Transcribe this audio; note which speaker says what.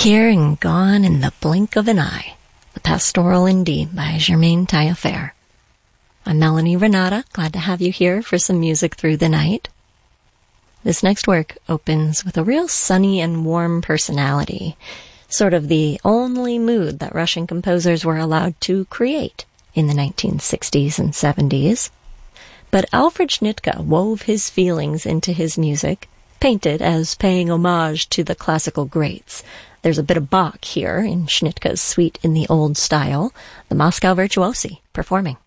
Speaker 1: Here and gone in the blink of an eye. The Pastoral in D by Germaine Taillefer. I'm Melanie Renata, glad to have you here for some music through the night. This next work opens with a real sunny and warm personality, sort of the only mood that Russian composers were allowed to create in the 1960s and 70s. But Alfred Schnittke wove his feelings into his music, painted as paying homage to the classical greats. There's a bit of Bach here in Schnittke's Suite in the Old Style, the Moscow Virtuosi performing.